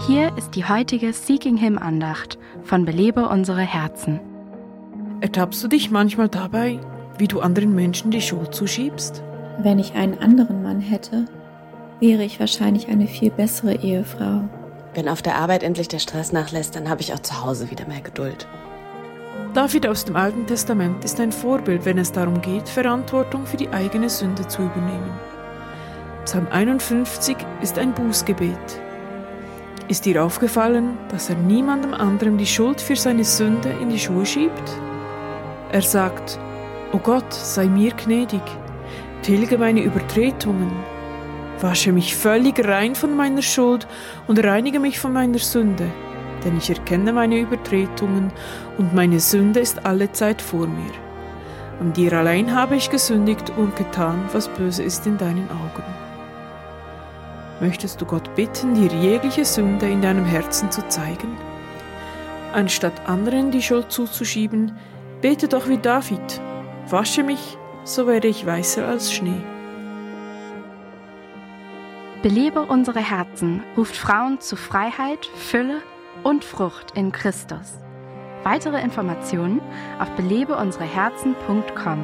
Hier ist die heutige Seeking Him Andacht von Belebe unsere Herzen. Ertappst du dich manchmal dabei, wie du anderen Menschen die Schuld zuschiebst? Wenn ich einen anderen Mann hätte, wäre ich wahrscheinlich eine viel bessere Ehefrau. Wenn auf der Arbeit endlich der Stress nachlässt, dann habe ich auch zu Hause wieder mehr Geduld. David aus dem Alten Testament ist ein Vorbild, wenn es darum geht, Verantwortung für die eigene Sünde zu übernehmen. Psalm 51 ist ein Bußgebet. Ist dir aufgefallen, dass er niemandem anderem die Schuld für seine Sünde in die Schuhe schiebt? Er sagt: O Gott, sei mir gnädig, tilge meine Übertretungen, wasche mich völlig rein von meiner Schuld und reinige mich von meiner Sünde, denn ich erkenne meine Übertretungen und meine Sünde ist allezeit vor mir. An dir allein habe ich gesündigt und getan, was böse ist in deinen Augen. Möchtest du Gott bitten, dir jegliche Sünde in deinem Herzen zu zeigen? Anstatt anderen die Schuld zuzuschieben, bete doch wie David: Wasche mich, so werde ich weißer als Schnee. Belebe unsere Herzen ruft Frauen zu Freiheit, Fülle und Frucht in Christus. Weitere Informationen auf belebeunsereherzen.com.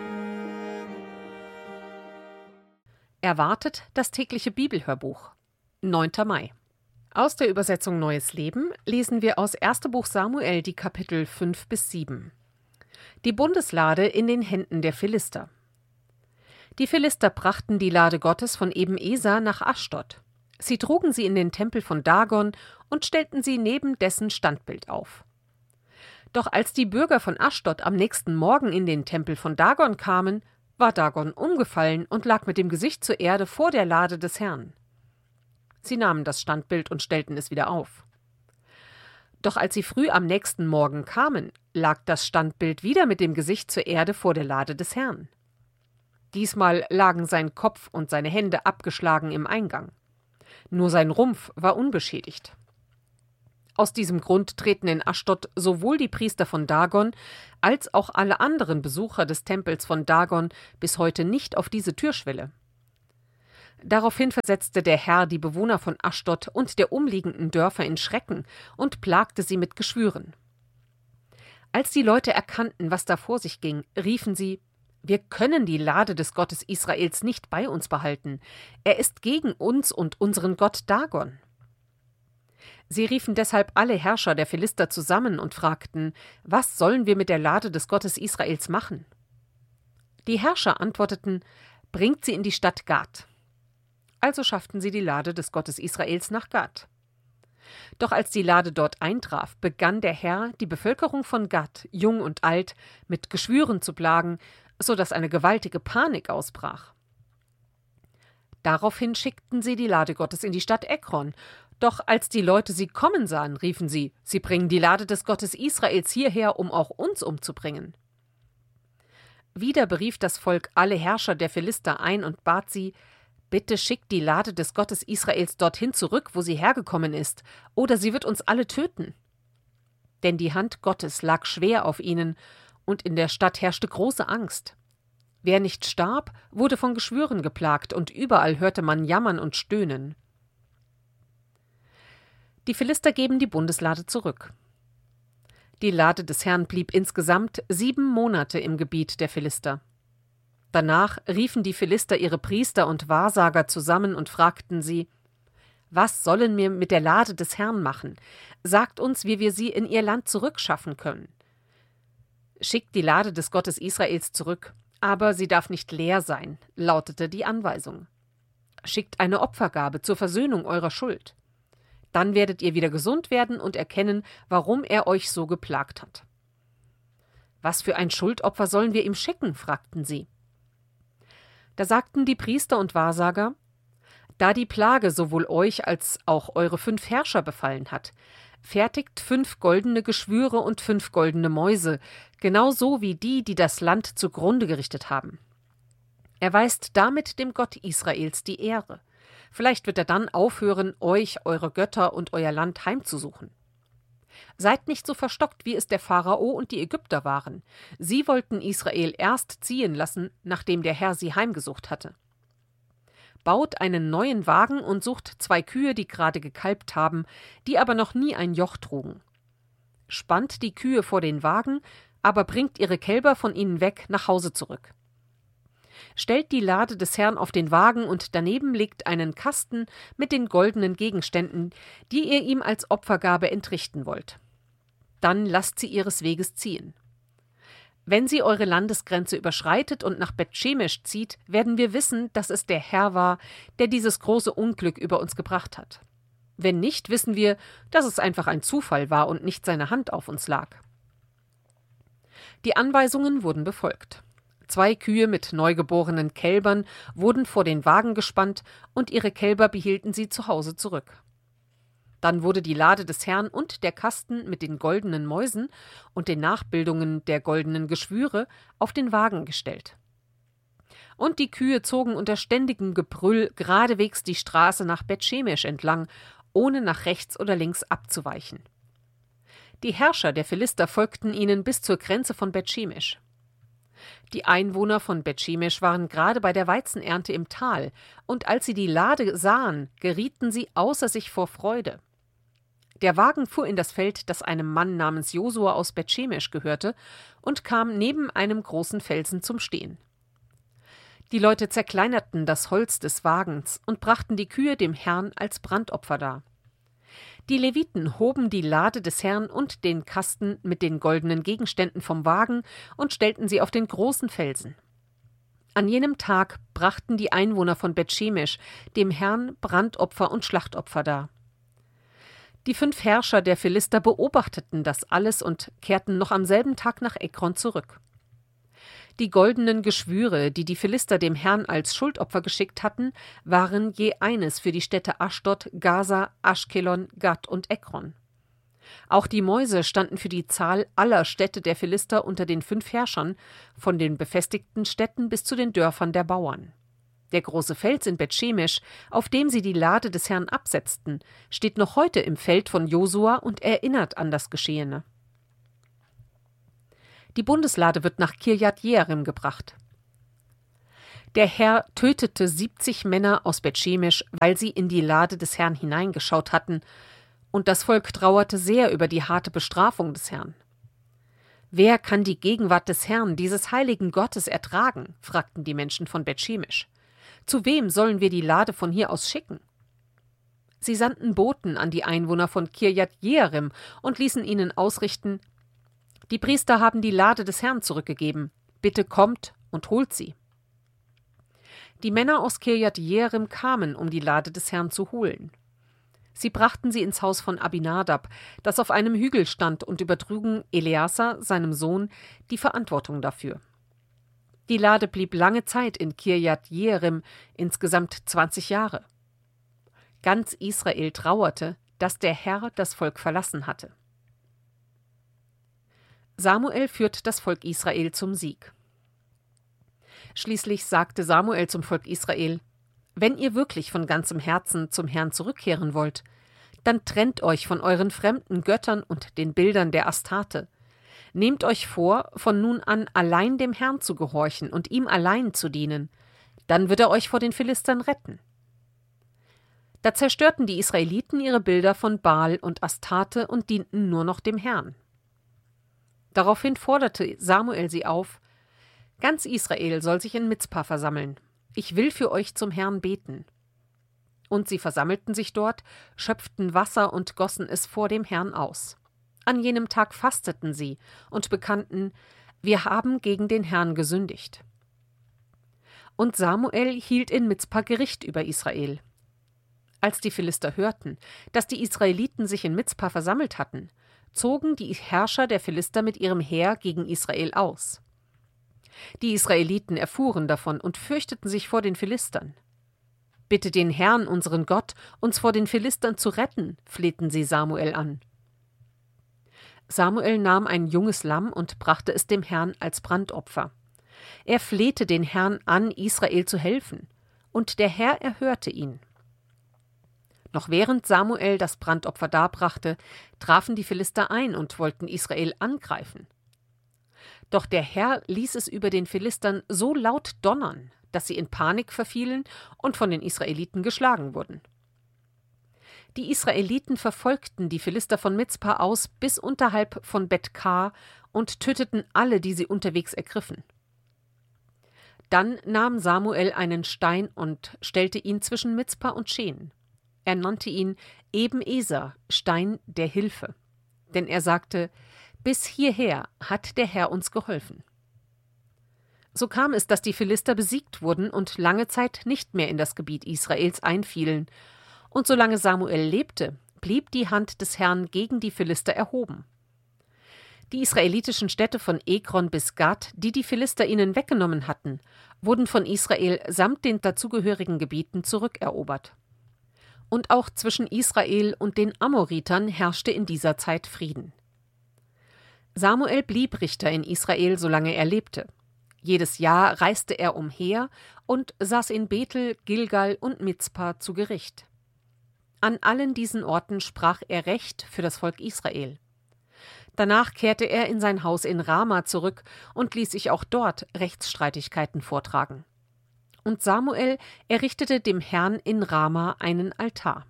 Erwartet das tägliche Bibelhörbuch. 9. Mai. Aus der Übersetzung Neues Leben lesen wir aus 1. Buch Samuel die Kapitel 5-7. Die Bundeslade in den Händen der Philister. Die Philister brachten die Lade Gottes von Eben-Eser nach Aschdod. Sie trugen sie in den Tempel von Dagon und stellten sie neben dessen Standbild auf. Doch als die Bürger von Aschdod am nächsten Morgen in den Tempel von Dagon kamen, war Dagon umgefallen und lag mit dem Gesicht zur Erde vor der Lade des Herrn. Sie nahmen das Standbild und stellten es wieder auf. Doch als sie früh am nächsten Morgen kamen, lag das Standbild wieder mit dem Gesicht zur Erde vor der Lade des Herrn. Diesmal lagen sein Kopf und seine Hände abgeschlagen im Eingang. Nur sein Rumpf war unbeschädigt. Aus diesem Grund treten in Aschdod sowohl die Priester von Dagon als auch alle anderen Besucher des Tempels von Dagon bis heute nicht auf diese Türschwelle. Daraufhin versetzte der Herr die Bewohner von Aschdod und der umliegenden Dörfer in Schrecken und plagte sie mit Geschwüren. Als die Leute erkannten, was da vor sich ging, riefen sie: Wir können die Lade des Gottes Israels nicht bei uns behalten. Er ist gegen uns und unseren Gott Dagon. Sie riefen deshalb alle Herrscher der Philister zusammen und fragten: Was sollen wir mit der Lade des Gottes Israels machen? Die Herrscher antworteten: Bringt sie in die Stadt Gat. Also schafften sie die Lade des Gottes Israels nach Gat. Doch als die Lade dort eintraf, begann der Herr, die Bevölkerung von Gat, jung und alt, mit Geschwüren zu plagen, so dass eine gewaltige Panik ausbrach. Daraufhin schickten sie die Lade Gottes in die Stadt Ekron. Doch als die Leute sie kommen sahen, riefen sie: Sie bringen die Lade des Gottes Israels hierher, um auch uns umzubringen. Wieder berief das Volk alle Herrscher der Philister ein und bat sie: Bitte schickt die Lade des Gottes Israels dorthin zurück, wo sie hergekommen ist, oder sie wird uns alle töten. Denn die Hand Gottes lag schwer auf ihnen, und in der Stadt herrschte große Angst. Wer nicht starb, wurde von Geschwüren geplagt, und überall hörte man Jammern und Stöhnen. Die Philister geben die Bundeslade zurück. Die Lade des Herrn blieb insgesamt 7 Monate im Gebiet der Philister. Danach riefen die Philister ihre Priester und Wahrsager zusammen und fragten sie: Was sollen wir mit der Lade des Herrn machen? Sagt uns, wie wir sie in ihr Land zurückschaffen können. Schickt die Lade des Gottes Israels zurück, aber sie darf nicht leer sein, lautete die Anweisung. Schickt eine Opfergabe zur Versöhnung eurer Schuld. Dann werdet ihr wieder gesund werden und erkennen, warum er euch so geplagt hat. Was für ein Schuldopfer sollen wir ihm schicken? Fragten sie. Da sagten die Priester und Wahrsager: Da die Plage sowohl euch als auch eure 5 Herrscher befallen hat, fertigt 5 goldene Geschwüre und 5 goldene Mäuse, genauso wie die das Land zugrunde gerichtet haben. Erweist damit dem Gott Israels die Ehre. Vielleicht wird er dann aufhören, euch, eure Götter und euer Land heimzusuchen. Seid nicht so verstockt, wie es der Pharao und die Ägypter waren. Sie wollten Israel erst ziehen lassen, nachdem der Herr sie heimgesucht hatte. baut einen neuen Wagen und sucht 2 Kühe, die gerade gekalbt haben, die aber noch nie ein Joch trugen. Spannt die Kühe vor den Wagen, aber bringt ihre Kälber von ihnen weg nach Hause zurück. Stellt die Lade des Herrn auf den Wagen und daneben legt einen Kasten mit den goldenen Gegenständen, die ihr ihm als Opfergabe entrichten wollt. Dann lasst sie ihres Weges ziehen. Wenn sie eure Landesgrenze überschreitet und nach Bet-Shemesh zieht, werden wir wissen, dass es der Herr war, der dieses große Unglück über uns gebracht hat. Wenn nicht, wissen wir, dass es einfach ein Zufall war und nicht seine Hand auf uns lag. Die Anweisungen wurden befolgt. 2 Kühe mit neugeborenen Kälbern wurden vor den Wagen gespannt und ihre Kälber behielten sie zu Hause zurück. Dann wurde die Lade des Herrn und der Kasten mit den goldenen Mäusen und den Nachbildungen der goldenen Geschwüre auf den Wagen gestellt. Und die Kühe zogen unter ständigem Gebrüll geradewegs die Straße nach Bet-Shemesh entlang, ohne nach rechts oder links abzuweichen. Die Herrscher der Philister folgten ihnen bis zur Grenze von Bet-Shemesh. Die Einwohner von Bet-Shemesh waren gerade bei der Weizenernte im Tal, und als sie die Lade sahen, gerieten sie außer sich vor Freude. Der Wagen fuhr in das Feld, das einem Mann namens Josua aus Bet-Shemesh gehörte, und kam neben einem großen Felsen zum Stehen. Die Leute zerkleinerten das Holz des Wagens und brachten die Kühe dem Herrn als Brandopfer dar. Die Leviten hoben die Lade des Herrn und den Kasten mit den goldenen Gegenständen vom Wagen und stellten sie auf den großen Felsen. An jenem Tag brachten die Einwohner von Bet-Shemesh dem Herrn Brandopfer und Schlachtopfer dar. Die 5 Herrscher der Philister beobachteten das alles und kehrten noch am selben Tag nach Ekron zurück. Die goldenen Geschwüre, die die Philister dem Herrn als Schuldopfer geschickt hatten, waren je eines für die Städte Aschdod, Gaza, Aschkelon, Gat und Ekron. Auch die Mäuse standen für die Zahl aller Städte der Philister unter den 5 Herrschern, von den befestigten Städten bis zu den Dörfern der Bauern. Der große Fels in Bet-Shemesh, auf dem sie die Lade des Herrn absetzten, steht noch heute im Feld von Josua und erinnert an das Geschehene. Die Bundeslade wird nach Kirjat Jearim gebracht. Der Herr tötete 70 Männer aus Bet-Shemesh, weil sie in die Lade des Herrn hineingeschaut hatten, und das Volk trauerte sehr über die harte Bestrafung des Herrn. »Wer kann die Gegenwart des Herrn, dieses heiligen Gottes, ertragen?« fragten die Menschen von Bet-Shemesh. »Zu wem sollen wir die Lade von hier aus schicken?« Sie sandten Boten an die Einwohner von Kirjat Jearim und ließen ihnen ausrichten: »Die Priester haben die Lade des Herrn zurückgegeben. Bitte kommt und holt sie.« Die Männer aus Kirjat Jearim kamen, um die Lade des Herrn zu holen. Sie brachten sie ins Haus von Abinadab, das auf einem Hügel stand, und übertrugen Eleazar, seinem Sohn, die Verantwortung dafür. Die Lade blieb lange Zeit in Kirjat Jearim, insgesamt 20 Jahre. Ganz Israel trauerte, dass der Herr das Volk verlassen hatte. Samuel führt das Volk Israel zum Sieg. Schließlich sagte Samuel zum Volk Israel: »Wenn ihr wirklich von ganzem Herzen zum Herrn zurückkehren wollt, dann trennt euch von euren fremden Göttern und den Bildern der Astarte. Nehmt euch vor, von nun an allein dem Herrn zu gehorchen und ihm allein zu dienen. Dann wird er euch vor den Philistern retten.« Da zerstörten die Israeliten ihre Bilder von Baal und Astarte und dienten nur noch dem Herrn. Daraufhin forderte Samuel sie auf: »Ganz Israel soll sich in Mizpa versammeln. Ich will für euch zum Herrn beten.« Und sie versammelten sich dort, schöpften Wasser und gossen es vor dem Herrn aus. An jenem Tag fasteten sie und bekannten: »Wir haben gegen den Herrn gesündigt.« Und Samuel hielt in Mizpa Gericht über Israel. Als die Philister hörten, dass die Israeliten sich in Mizpa versammelt hatten, zogen die Herrscher der Philister mit ihrem Heer gegen Israel aus. Die Israeliten erfuhren davon und fürchteten sich vor den Philistern. »Bitte den Herrn, unseren Gott, uns vor den Philistern zu retten«, flehten sie Samuel an. Samuel nahm ein junges Lamm und brachte es dem Herrn als Brandopfer. Er flehte den Herrn an, Israel zu helfen, und der Herr erhörte ihn. Noch während Samuel das Brandopfer darbrachte, trafen die Philister ein und wollten Israel angreifen. Doch der Herr ließ es über den Philistern so laut donnern, dass sie in Panik verfielen und von den Israeliten geschlagen wurden. Die Israeliten verfolgten die Philister von Mizpa aus bis unterhalb von Bet-Kar und töteten alle, die sie unterwegs ergriffen. Dann nahm Samuel einen Stein und stellte ihn zwischen Mizpa und Schen. Er nannte ihn Eben-Eser, Stein der Hilfe. Denn er sagte, bis hierher hat der Herr uns geholfen. So kam es, dass die Philister besiegt wurden und lange Zeit nicht mehr in das Gebiet Israels einfielen. Und solange Samuel lebte, blieb die Hand des Herrn gegen die Philister erhoben. Die israelitischen Städte von Ekron bis Gat, die die Philister ihnen weggenommen hatten, wurden von Israel samt den dazugehörigen Gebieten zurückerobert. Und auch zwischen Israel und den Amoritern herrschte in dieser Zeit Frieden. Samuel blieb Richter in Israel, solange er lebte. Jedes Jahr reiste er umher und saß in Bethel, Gilgal und Mizpa zu Gericht. An allen diesen Orten sprach er Recht für das Volk Israel. Danach kehrte er in sein Haus in Rama zurück und ließ sich auch dort Rechtsstreitigkeiten vortragen. Und Samuel errichtete dem Herrn in Rama einen Altar.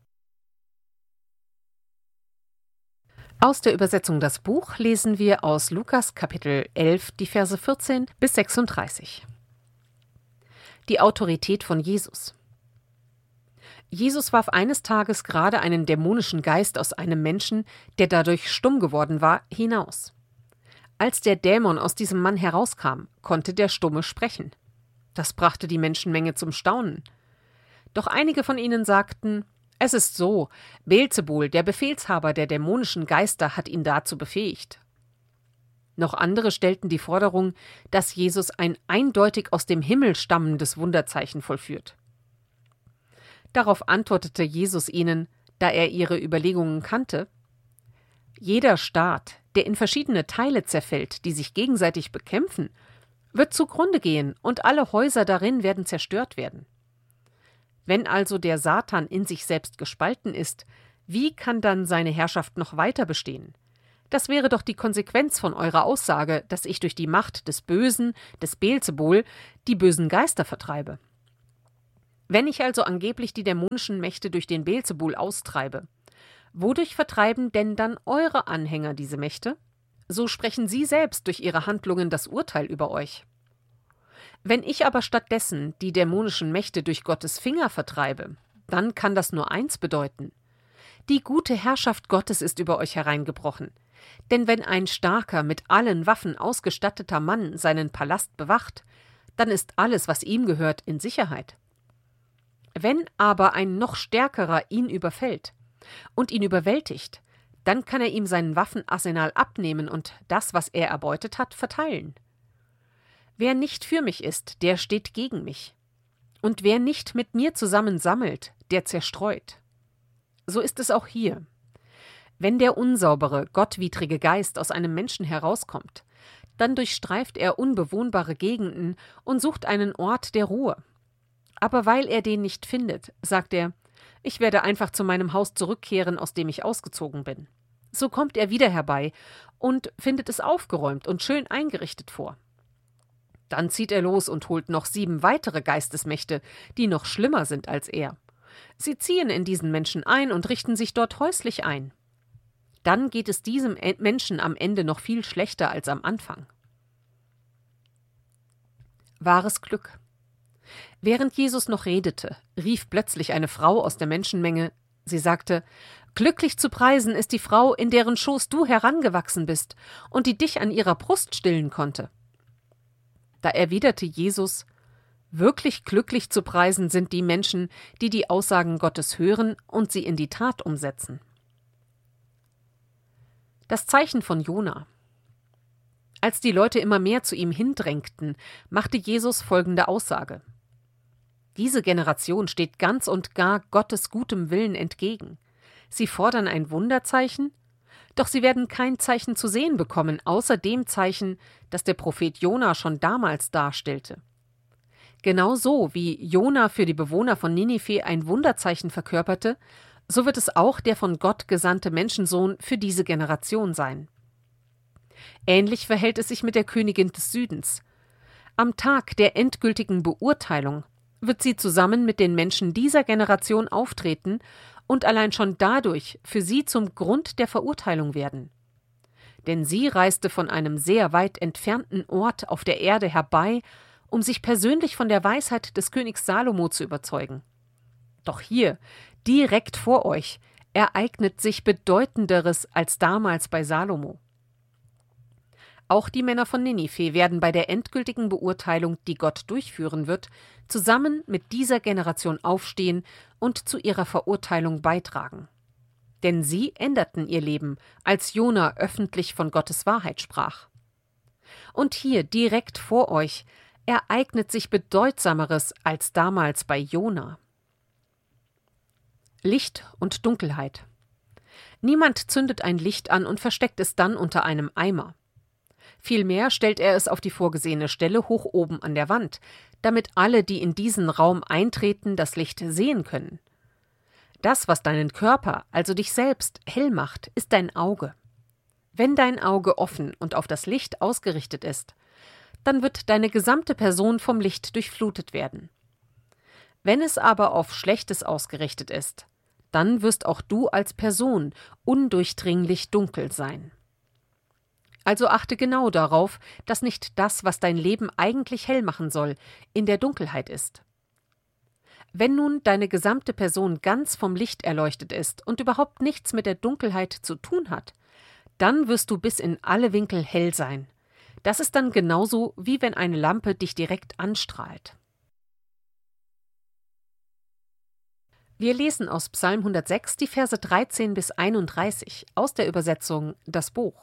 Aus der Übersetzung Das Buch lesen wir aus Lukas Kapitel 11, die Verse 14 bis 36. Die Autorität von Jesus. Jesus warf eines Tages gerade einen dämonischen Geist aus einem Menschen, der dadurch stumm geworden war, hinaus. Als der Dämon aus diesem Mann herauskam, konnte der Stumme sprechen. Das brachte die Menschenmenge zum Staunen. Doch einige von ihnen sagten, es ist so, Beelzebul, der Befehlshaber der dämonischen Geister, hat ihn dazu befähigt. Noch andere stellten die Forderung, dass Jesus ein eindeutig aus dem Himmel stammendes Wunderzeichen vollführt. Darauf antwortete Jesus ihnen, da er ihre Überlegungen kannte: Jeder Staat, der in verschiedene Teile zerfällt, die sich gegenseitig bekämpfen, wird zugrunde gehen und alle Häuser darin werden zerstört werden. Wenn also der Satan in sich selbst gespalten ist, wie kann dann seine Herrschaft noch weiter bestehen? Das wäre doch die Konsequenz von eurer Aussage, dass ich durch die Macht des Bösen, des Beelzebul, die bösen Geister vertreibe. Wenn ich also angeblich die dämonischen Mächte durch den Beelzebul austreibe, wodurch vertreiben denn dann eure Anhänger diese Mächte? So sprechen sie selbst durch ihre Handlungen das Urteil über euch. Wenn ich aber stattdessen die dämonischen Mächte durch Gottes Finger vertreibe, dann kann das nur eins bedeuten: Die gute Herrschaft Gottes ist über euch hereingebrochen. Denn wenn ein starker, mit allen Waffen ausgestatteter Mann seinen Palast bewacht, dann ist alles, was ihm gehört, in Sicherheit. Wenn aber ein noch stärkerer ihn überfällt und ihn überwältigt, dann kann er ihm sein Waffenarsenal abnehmen und das, was er erbeutet hat, verteilen. Wer nicht für mich ist, der steht gegen mich. Und wer nicht mit mir zusammen sammelt, der zerstreut. So ist es auch hier. Wenn der unsaubere, gottwidrige Geist aus einem Menschen herauskommt, dann durchstreift er unbewohnbare Gegenden und sucht einen Ort der Ruhe. Aber weil er den nicht findet, sagt er: Ich werde einfach zu meinem Haus zurückkehren, aus dem ich ausgezogen bin. So kommt er wieder herbei und findet es aufgeräumt und schön eingerichtet vor. Dann zieht er los und holt noch 7 weitere Geistesmächte, die noch schlimmer sind als er. Sie ziehen in diesen Menschen ein und richten sich dort häuslich ein. Dann geht es diesem Menschen am Ende noch viel schlechter als am Anfang. Wahres Glück. Während Jesus noch redete, rief plötzlich eine Frau aus der Menschenmenge. Sie sagte: Glücklich zu preisen ist die Frau, in deren Schoß du herangewachsen bist und die dich an ihrer Brust stillen konnte. Da erwiderte Jesus: Wirklich glücklich zu preisen sind die Menschen, die die Aussagen Gottes hören und sie in die Tat umsetzen. Das Zeichen von Jona. Als die Leute immer mehr zu ihm hindrängten, machte Jesus folgende Aussage: Diese Generation steht ganz und gar Gottes gutem Willen entgegen. Sie fordern ein Wunderzeichen, doch sie werden kein Zeichen zu sehen bekommen, außer dem Zeichen, das der Prophet Jona schon damals darstellte. Genauso wie Jona für die Bewohner von Ninive ein Wunderzeichen verkörperte, so wird es auch der von Gott gesandte Menschensohn für diese Generation sein. Ähnlich verhält es sich mit der Königin des Südens. Am Tag der endgültigen Beurteilung wird sie zusammen mit den Menschen dieser Generation auftreten und allein schon dadurch für sie zum Grund der Verurteilung werden. Denn sie reiste von einem sehr weit entfernten Ort auf der Erde herbei, um sich persönlich von der Weisheit des Königs Salomo zu überzeugen. Doch hier, direkt vor euch, ereignet sich Bedeutenderes als damals bei Salomo. Auch die Männer von Ninive werden bei der endgültigen Beurteilung, die Gott durchführen wird, zusammen mit dieser Generation aufstehen und zu ihrer Verurteilung beitragen. Denn sie änderten ihr Leben, als Jona öffentlich von Gottes Wahrheit sprach. Und hier, direkt vor euch, ereignet sich Bedeutsameres als damals bei Jona. Licht und Dunkelheit. Niemand zündet ein Licht an und versteckt es dann unter einem Eimer. Vielmehr stellt er es auf die vorgesehene Stelle hoch oben an der Wand, damit alle, die in diesen Raum eintreten, das Licht sehen können. Das, was deinen Körper, also dich selbst, hell macht, ist dein Auge. Wenn dein Auge offen und auf das Licht ausgerichtet ist, dann wird deine gesamte Person vom Licht durchflutet werden. Wenn es aber auf Schlechtes ausgerichtet ist, dann wirst auch du als Person undurchdringlich dunkel sein. Also achte genau darauf, dass nicht das, was dein Leben eigentlich hell machen soll, in der Dunkelheit ist. Wenn nun deine gesamte Person ganz vom Licht erleuchtet ist und überhaupt nichts mit der Dunkelheit zu tun hat, dann wirst du bis in alle Winkel hell sein. Das ist dann genauso, wie wenn eine Lampe dich direkt anstrahlt. Wir lesen aus Psalm 106 die Verse 13 bis 31 aus der Übersetzung Das Buch.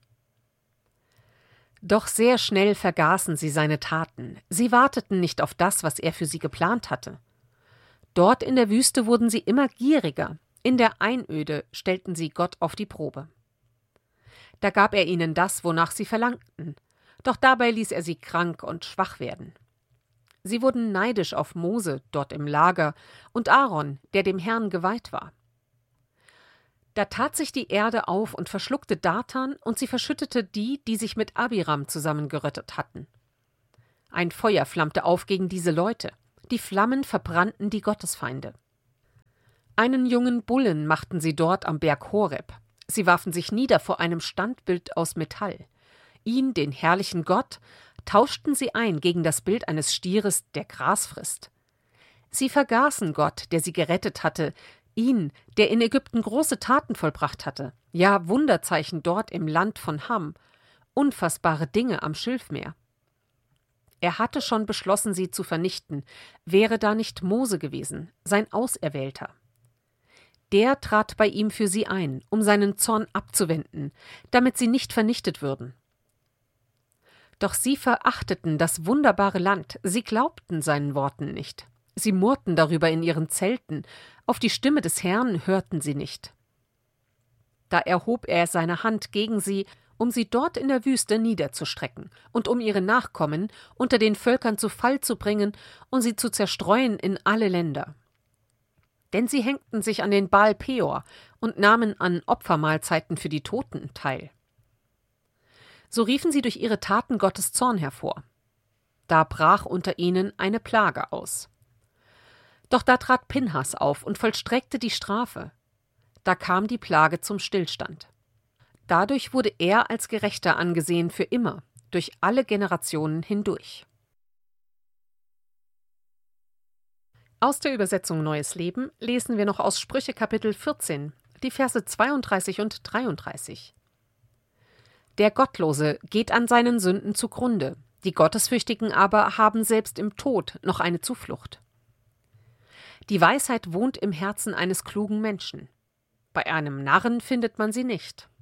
Doch sehr schnell vergaßen sie seine Taten. Sie warteten nicht auf das, was er für sie geplant hatte. Dort in der Wüste wurden sie immer gieriger. In der Einöde stellten sie Gott auf die Probe. Da gab er ihnen das, wonach sie verlangten. Doch dabei ließ er sie krank und schwach werden. Sie wurden neidisch auf Mose dort im Lager und Aaron, der dem Herrn geweiht war. Da tat sich die Erde auf und verschluckte Datan, und sie verschüttete die, die sich mit Abiram zusammengerottet hatten. Ein Feuer flammte auf gegen diese Leute. Die Flammen verbrannten die Gottesfeinde. Einen jungen Bullen machten sie dort am Berg Horeb. Sie warfen sich nieder vor einem Standbild aus Metall. Ihn, den herrlichen Gott, tauschten sie ein gegen das Bild eines Stieres, der Gras frisst. Sie vergaßen Gott, der sie gerettet hatte, ihn, der in Ägypten große Taten vollbracht hatte, ja Wunderzeichen dort im Land von Ham, unfassbare Dinge am Schilfmeer. Er hatte schon beschlossen, sie zu vernichten, wäre da nicht Mose gewesen, sein Auserwählter. Der trat bei ihm für sie ein, um seinen Zorn abzuwenden, damit sie nicht vernichtet würden. Doch sie verachteten das wunderbare Land, sie glaubten seinen Worten nicht. Sie murrten darüber in ihren Zelten, auf die Stimme des Herrn hörten sie nicht. Da erhob er seine Hand gegen sie, um sie dort in der Wüste niederzustrecken und um ihre Nachkommen unter den Völkern zu Fall zu bringen und sie zu zerstreuen in alle Länder. Denn sie hängten sich an den Baal Peor und nahmen an Opfermahlzeiten für die Toten teil. So riefen sie durch ihre Taten Gottes Zorn hervor. Da brach unter ihnen eine Plage aus. Doch da trat Pinhas auf und vollstreckte die Strafe. Da kam die Plage zum Stillstand. Dadurch wurde er als Gerechter angesehen für immer, durch alle Generationen hindurch. Aus der Übersetzung Neues Leben lesen wir noch aus Sprüche Kapitel 14, die Verse 32 und 33. Der Gottlose geht an seinen Sünden zugrunde, die Gottesfürchtigen aber haben selbst im Tod noch eine Zuflucht. Die Weisheit wohnt im Herzen eines klugen Menschen. Bei einem Narren findet man sie nicht.